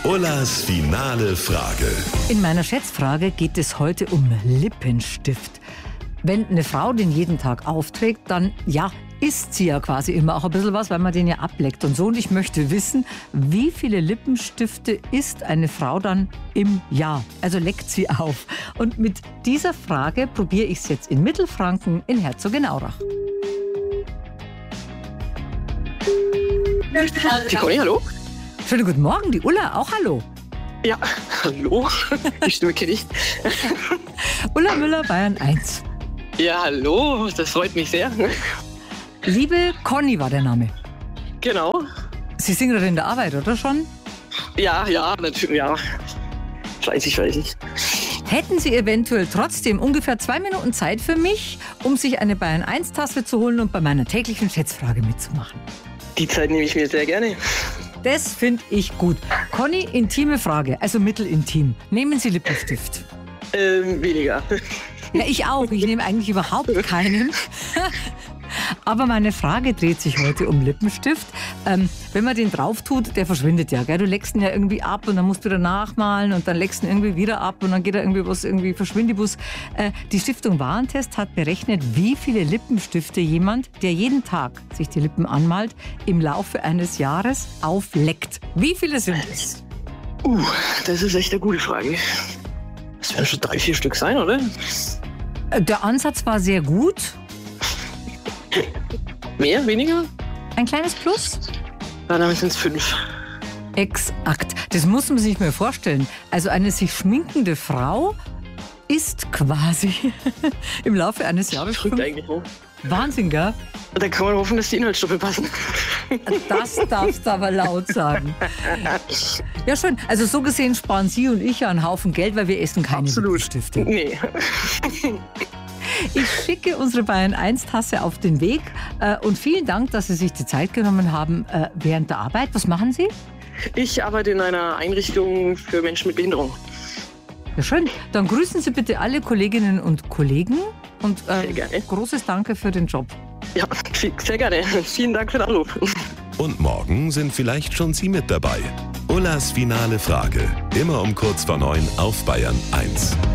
Ullas finale Frage. In meiner Schätzfrage geht es heute um Lippenstift. Wenn eine Frau den jeden Tag aufträgt, dann isst sie ja quasi immer auch ein bisschen was, weil man den ja ableckt und so. Und ich möchte wissen, wie viele Lippenstifte isst eine Frau dann im Jahr? Also leckt sie auf. Und mit dieser Frage probiere ich es jetzt in Mittelfranken in Herzogenaurach. Die Conny, hallo? Schönen guten Morgen, die Ulla, auch hallo. Ja, hallo. Die Stimme kenne ich. Ulla Müller, Bayern 1. Ja, hallo. Das freut mich sehr. Liebe Conny war der Name. Genau. Sie sind gerade in der Arbeit, oder schon? Ja, natürlich, ja. Weiß ich. Hätten Sie eventuell trotzdem ungefähr 2 Minuten Zeit für mich, um sich eine Bayern 1 Tasse zu holen und bei meiner täglichen Schätzfrage mitzumachen? Die Zeit nehme ich mir sehr gerne. Das finde ich gut. Conny, intime Frage, also mittelintim. Nehmen Sie Lippenstift? Weniger. Ja, ich auch. Ich nehme eigentlich überhaupt keinen. Aber meine Frage dreht sich heute um Lippenstift. Wenn man den drauf tut, der verschwindet ja. Gell? Du leckst ihn ja irgendwie ab und dann musst du wieder nachmalen und dann leckst ihn irgendwie wieder ab und dann geht da irgendwie verschwindibus. Die Stiftung Warentest hat berechnet, wie viele Lippenstifte jemand, der jeden Tag sich die Lippen anmalt, im Laufe eines Jahres aufleckt. Wie viele sind es? Das ist echt eine gute Frage. Das werden schon 3-4 Stück sein, oder? Der Ansatz war sehr gut. Mehr, weniger? Ein kleines Plus? Ja, damit sind es 5. Exakt. Das muss man sich mal vorstellen. Also eine sich schminkende Frau isst quasi im Laufe eines Jahres Stimmt eigentlich, ne? Wahnsinn, gell? Da kann man hoffen, dass die Inhaltsstoffe passen. Das darfst du aber laut sagen. Ja, schön. Also so gesehen sparen Sie und ich ja einen Haufen Geld, weil wir essen keine Lippenstifte. Nee. Ich schicke unsere Bayern 1 Tasse auf den Weg und vielen Dank, dass Sie sich die Zeit genommen haben während der Arbeit. Was machen Sie? Ich arbeite in einer Einrichtung für Menschen mit Behinderung. Ja, schön. Dann grüßen Sie bitte alle Kolleginnen und Kollegen und Sehr gerne. Großes Danke für den Job. Ja, sehr gerne. Vielen Dank für den Anruf. Und morgen sind vielleicht schon Sie mit dabei. Ullas finale Frage. Immer um kurz vor 9 auf Bayern 1.